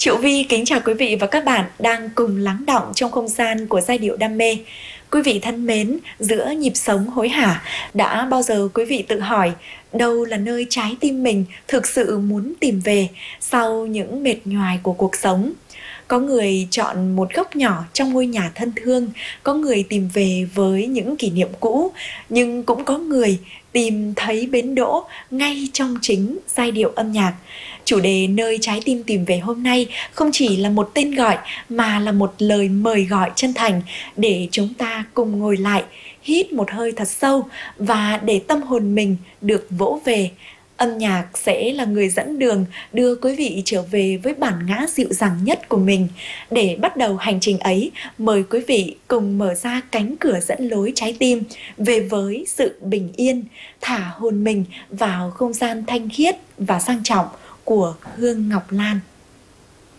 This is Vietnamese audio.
Triệu Vi kính chào quý vị và các bạn đang cùng lắng đọng trong không gian của giai điệu đam mê. Quý vị thân mến, giữa nhịp sống hối hả, đã bao giờ quý vị tự hỏi đâu là nơi trái tim mình thực sự muốn tìm về sau những mệt nhoài của cuộc sống? Có người chọn một góc nhỏ trong ngôi nhà thân thương, có người tìm về với những kỷ niệm cũ, nhưng cũng có người tìm thấy bến đỗ ngay trong chính giai điệu âm nhạc. Chủ đề Nơi trái tim tìm về hôm nay không chỉ là một tên gọi mà là một lời mời gọi chân thành để chúng ta cùng ngồi lại, hít một hơi thật sâu và để tâm hồn mình được vỗ về. Âm nhạc sẽ là người dẫn đường đưa quý vị trở về với bản ngã dịu dàng nhất của mình. Để bắt đầu hành trình ấy, mời quý vị cùng mở ra cánh cửa dẫn lối trái tim về với sự bình yên, thả hồn mình vào không gian thanh khiết và sang trọng của Hương Ngọc Lan.